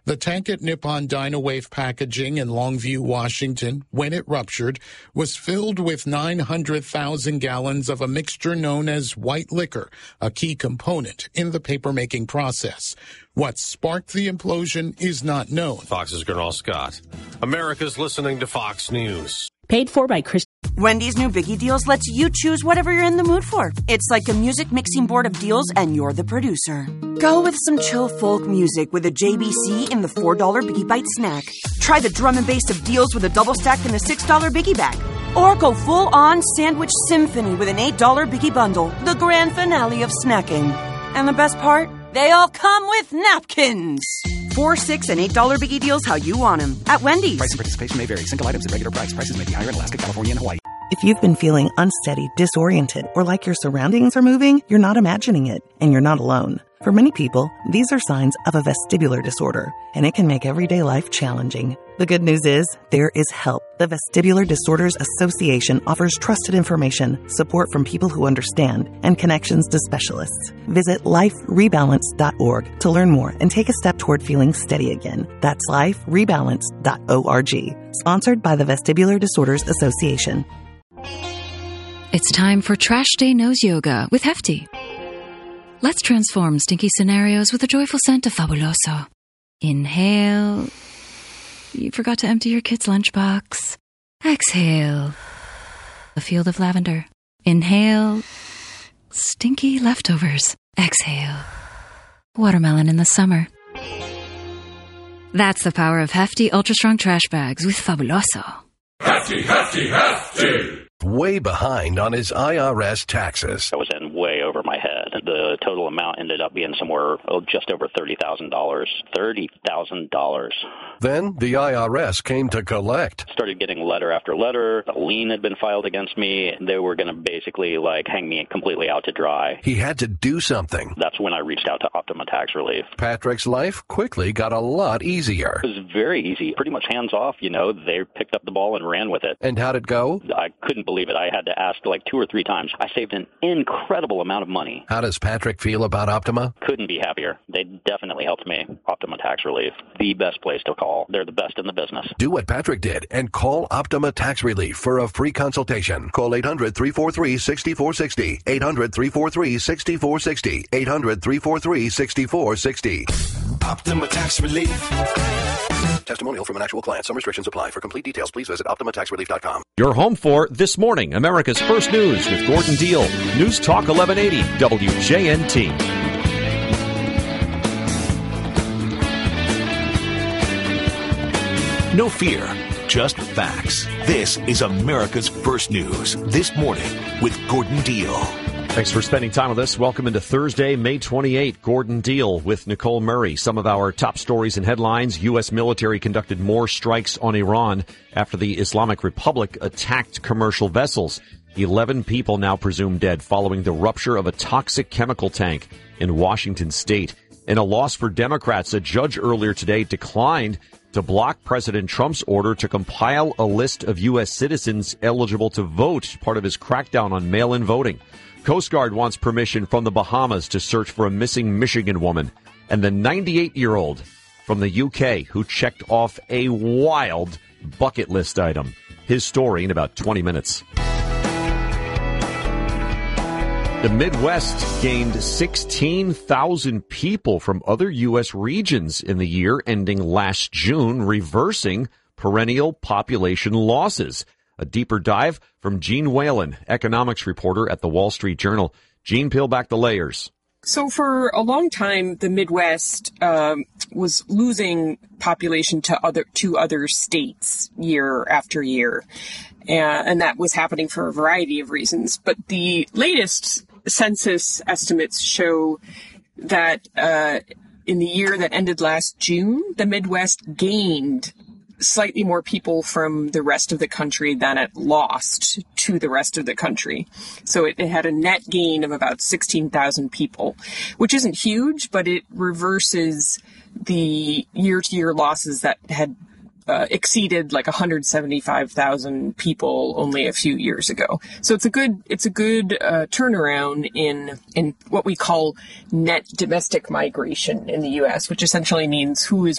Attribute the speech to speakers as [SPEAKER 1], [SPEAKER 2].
[SPEAKER 1] The tank at Nippon Dynawave Packaging in Longview, Washington, when it ruptured, was filled with 900,000 gallons of a mixture known as white liquor, a key component in the papermaking process. What sparked the implosion is not known.
[SPEAKER 2] Fox's Gernal Scott. America's listening to Fox News.
[SPEAKER 3] Paid for by Chris.
[SPEAKER 4] Wendy's new Biggie Deals lets you choose whatever you're in the mood for. It's like a music mixing board of deals, and you're the producer. Go with some chill folk music with a JBC in the $4 Biggie Bite snack. Try the drum and bass of deals with a double stack in the $6 Biggie Bag. Or go full-on sandwich symphony with an $8 Biggie Bundle, the grand finale of snacking. And the best part? They all come with napkins. $4, $6, and $8 Biggie Deals how you want them at Wendy's.
[SPEAKER 5] Price and participation may vary. Single items at regular price. Prices may be higher in Alaska, California, and Hawaii.
[SPEAKER 6] If you've been feeling unsteady, disoriented, or like your surroundings are moving, you're not imagining it, and you're not alone. For many people, these are signs of a vestibular disorder, and it can make everyday life challenging. The good news is, there is help. The Vestibular Disorders Association offers trusted information, support from people who understand, and connections to specialists. Visit liferebalance.org to learn more and take a step toward feeling steady again. That's liferebalance.org. Sponsored by the Vestibular Disorders Association.
[SPEAKER 7] It's time for Trash Day Nose Yoga with Hefty. Let's transform stinky scenarios with a joyful scent of Fabuloso. Inhale. You forgot to empty your kid's lunchbox. Exhale. A field of lavender. Inhale. Stinky leftovers. Exhale. Watermelon in the summer. That's the power of Hefty Ultra Strong Trash Bags with Fabuloso.
[SPEAKER 8] Hefty, Hefty, Hefty!
[SPEAKER 9] Way behind on his IRS taxes.
[SPEAKER 10] I was in way over my head. The total amount ended up being somewhere just over $30,000. $30,000.
[SPEAKER 9] Then the IRS came to collect.
[SPEAKER 10] Started getting letter after letter. A lien had been filed against me. They were going to basically hang me completely out to dry.
[SPEAKER 9] He had to do something.
[SPEAKER 10] That's when I reached out to Optima Tax Relief.
[SPEAKER 9] Patrick's life quickly got a lot easier.
[SPEAKER 10] It was very easy. Pretty much hands off, They picked up the ball and ran with it.
[SPEAKER 9] And how'd it go?
[SPEAKER 10] I couldn't believe it. I had to ask 2 or 3 times. I saved an incredible amount of money.
[SPEAKER 9] How does Patrick feel about Optima?
[SPEAKER 10] Couldn't be happier. They definitely helped me. Optima Tax Relief, the best place to call. They're the best in the business.
[SPEAKER 9] Do what Patrick did and call Optima Tax Relief for a free consultation. Call 800-343-6460. 800-343-6460. 800-343-6460.
[SPEAKER 8] Optima Tax Relief.
[SPEAKER 9] Testimonial from an actual client. Some restrictions apply. For complete details, please visit OptimaTaxRelief.com.
[SPEAKER 11] You're home for This Morning, America's First News with Gordon Deal. News Talk 1180 WJNT.
[SPEAKER 12] No fear, just facts. This is America's First News. This Morning with Gordon Deal.
[SPEAKER 11] Thanks for spending time with us. Welcome into Thursday, May 28. Gordon Deal with Nicole Murray. Some of our top stories and headlines. U.S. military conducted more strikes on Iran after the Islamic Republic attacked commercial vessels. 11 people now presumed dead following the rupture of a toxic chemical tank in Washington state. In a loss for Democrats, a judge earlier today declined to block President Trump's order to compile a list of U.S. citizens eligible to vote, part of his crackdown on mail-in voting. Coast Guard wants permission from the Bahamas to search for a missing Michigan woman. And the 98-year-old from the UK who checked off a wild bucket list item. His story in about 20 minutes. The Midwest gained 16,000 people from other U.S. regions in the year ending last June, reversing perennial population losses. A deeper dive from Gene Whalen, economics reporter at the Wall Street Journal. Gene, peel back the layers.
[SPEAKER 13] So for a long time, the Midwest was losing population to other states year after year. And that was happening for a variety of reasons. But the latest census estimates show that in the year that ended last June, the Midwest gained slightly more people from the rest of the country than it lost to the rest of the country. So it had a net gain of about 16,000 people, which isn't huge, but it reverses the year-to-year losses that had exceeded 175,000 people only a few years ago. So it's a good turnaround in what we call net domestic migration in the U.S., which essentially means who is